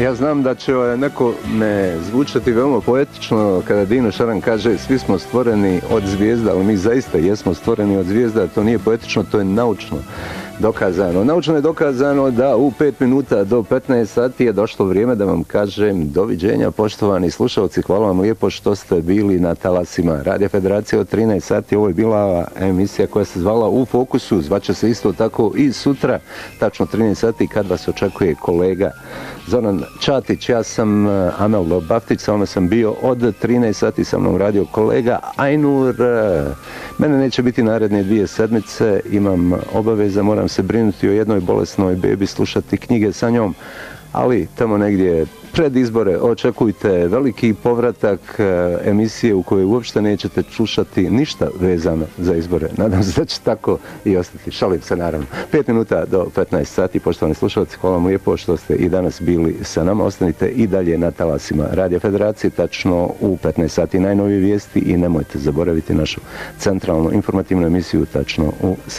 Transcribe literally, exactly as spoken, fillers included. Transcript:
Ja znam da će neko ne zvučati veoma poetično kada Dino Šaran kaže svi smo stvoreni od zvijezda, ali mi zaista jesmo stvoreni od zvijezda, to nije poetično, to je naučno dokazano. Naučno je dokazano da u pet minuta do petnaest sati je došlo vrijeme da vam kažem doviđenja, poštovani slušalci. Hvala vam lijepo što ste bili na talasima Radio Federacije od trinaest sati. Ovo je bila emisija koja se zvala U fokusu. Zvaće se isto tako i sutra, tačno trinaest sati, kad vas očekuje kolega Zoran Čatić. Ja sam Amel Baftić, sa ovome sam bio od trinaest sati, sa mnom radio kolega Ajnur. Mene neće biti naredne dvije sedmice, imam obaveza, moram se brinuti o jednoj bolesnoj bebi, slušati knjige sa njom, ali tamo negdje pred izbore očekujte veliki povratak emisije u kojoj uopšte nećete slušati ništa vezano za izbore. Nadam se da će tako i ostati. Šalim se naravno. pet minuta do petnaest sati, poštovani slušalci, hvala vam lijepo što ste i danas bili sa nama. Ostanite i dalje na talasima Radio Federacije, tačno u petnaest sati najnovije vijesti i nemojte zaboraviti našu centralnu informativnu emisiju tačno u